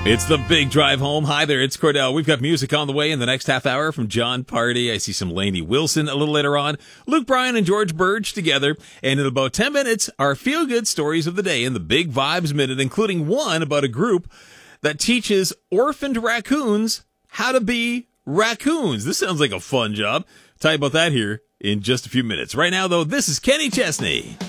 It's the big drive home. Hi there, it's Cordell. We've got music on the way in the next half hour from John Party. I see some Lainey Wilson a little later on. Luke Bryan and George Burge together. And in about 10 minutes, our feel-good stories of the day in the Big Vibes Minute, including one about a group that teaches orphaned raccoons how to be raccoons. This sounds like a fun job. Tell you about that here in just a few minutes. Right now, though, this is Kenny Chesney.